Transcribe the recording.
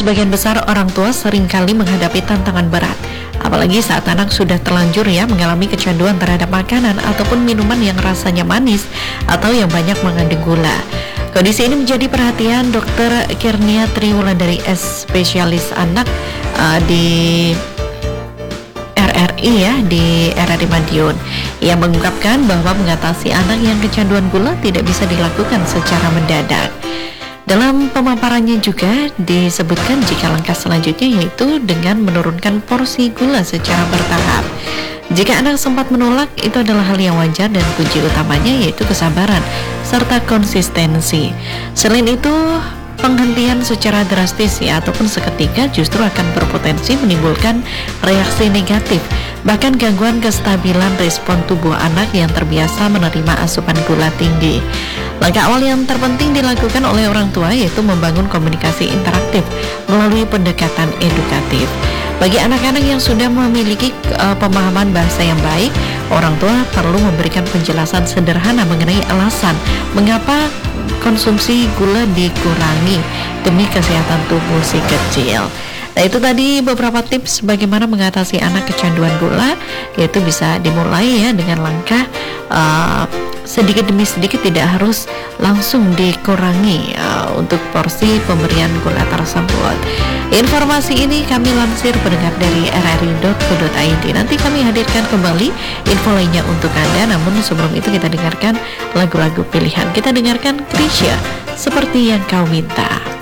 sebagian besar orang tua seringkali menghadapi tantangan berat, apalagi saat anak sudah terlanjur mengalami kecanduan terhadap makanan ataupun minuman yang rasanya manis atau yang banyak mengandung gula. Kondisi ini menjadi perhatian Dr. Kirnia Triwulandari S, spesialis anak di RRI di RRI Madiun. Ia mengungkapkan bahwa mengatasi anak yang kecanduan gula tidak bisa dilakukan secara mendadak. Dalam pemaparannya juga disebutkan jika langkah selanjutnya yaitu dengan menurunkan porsi gula secara bertahap. Jika anak sempat menolak, itu adalah hal yang wajar dan kunci utamanya yaitu kesabaran serta konsistensi. Selain itu, penghentian secara drastis ataupun seketika justru akan berpotensi menimbulkan reaksi negatif, bahkan gangguan kestabilan respon tubuh anak yang terbiasa menerima asupan gula tinggi. Langkah awal yang terpenting dilakukan oleh orang tua yaitu membangun komunikasi interaktif melalui pendekatan edukatif. Bagi anak-anak yang sudah memiliki pemahaman bahasa yang baik, orang tua perlu memberikan penjelasan sederhana mengenai alasan mengapa konsumsi gula dikurangi demi kesehatan tubuh si kecil. Nah, itu tadi beberapa tips bagaimana mengatasi anak kecanduan gula, yaitu bisa dimulai dengan langkah sedikit demi sedikit, tidak harus langsung dikurangi untuk porsi pemberian gula tersebut. Informasi ini kami lansir pendengar dari rri.co.id. Nanti kami hadirkan kembali info lainnya untuk Anda, namun sebelum itu kita dengarkan lagu-lagu pilihan. Kita dengarkan Krisya, Seperti Yang Kau Minta.